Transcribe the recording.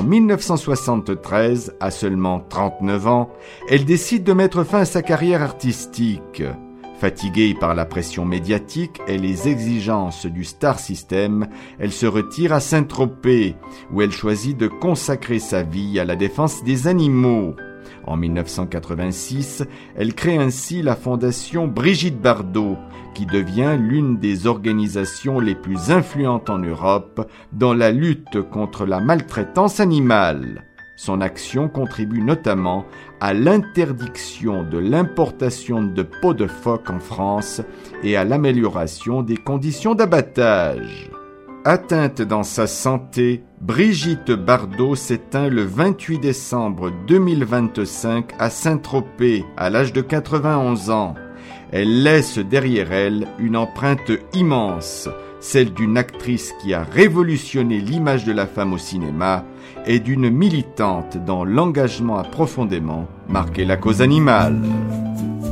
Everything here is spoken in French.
En 1973, à seulement 39 ans, elle décide de mettre fin à sa carrière artistique. Fatiguée par la pression médiatique et les exigences du star system, elle se retire à Saint-Tropez, où elle choisit de consacrer sa vie à la défense des animaux. En 1986, elle crée ainsi la fondation Brigitte Bardot, qui devient l'une des organisations les plus influentes en Europe dans la lutte contre la maltraitance animale. Son action contribue notamment à l'interdiction de l'importation de peaux de phoque en France et à l'amélioration des conditions d'abattage. Atteinte dans sa santé, Brigitte Bardot s'éteint le 28 décembre 2025 à Saint-Tropez, à l'âge de 91 ans. Elle laisse derrière elle une empreinte immense, celle d'une actrice qui a révolutionné l'image de la femme au cinéma et d'une militante dont l'engagement a profondément marqué la cause animale.